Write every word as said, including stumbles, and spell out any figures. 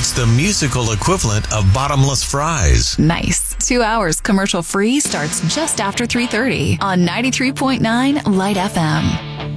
It's the musical equivalent of bottomless fries. Nice. Two hours commercial free starts just after three thirty on ninety-three point nine Light F M.